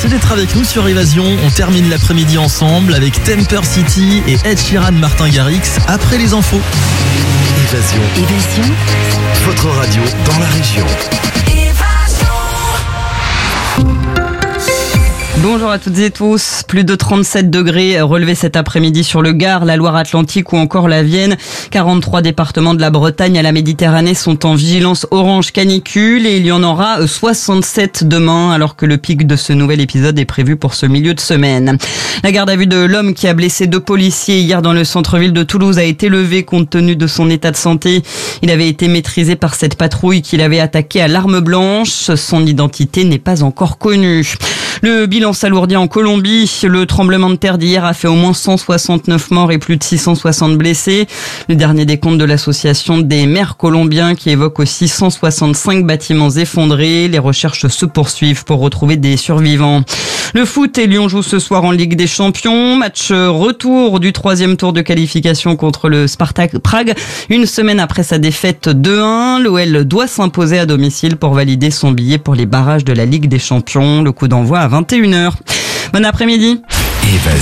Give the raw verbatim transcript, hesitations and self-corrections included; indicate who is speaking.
Speaker 1: Merci d'être avec nous sur Évasion. On termine l'après-midi ensemble avec Temper City et Ed Sheeran, Martin Garrix après les infos.
Speaker 2: Évasion.
Speaker 3: Évasion.
Speaker 2: Votre radio dans la région.
Speaker 4: Bonjour à toutes et tous. Plus de trente-sept degrés relevés cet après-midi sur le Gard, la Loire-Atlantique ou encore la Vienne. quarante-trois départements de la Bretagne à la Méditerranée sont en vigilance orange canicule et il y en aura soixante-sept demain alors que le pic de ce nouvel épisode est prévu pour ce milieu de semaine. La garde à vue de l'homme qui a blessé deux policiers hier dans le centre-ville de Toulouse a été levée compte tenu de son état de santé. Il avait été maîtrisé par cette patrouille qui l'avait attaqué à l'arme blanche. Son identité n'est pas encore connue. Le bilan s'alourdit en Colombie. Le tremblement de terre d'hier a fait au moins cent soixante-neuf morts et plus de six cent soixante blessés. Le dernier décompte de l'association des maires colombiens qui évoque aussi cent soixante-cinq bâtiments effondrés. Les recherches se poursuivent pour retrouver des survivants. Le foot et Lyon joue ce soir en Ligue des Champions. Match retour du troisième tour de qualification contre le Spartak Prague. Une semaine après sa défaite deux un, l'O L doit s'imposer à domicile pour valider son billet pour les barrages de la Ligue des Champions. Le coup d'envoi à vingt et une heures. Bon après-midi.
Speaker 2: Évasion.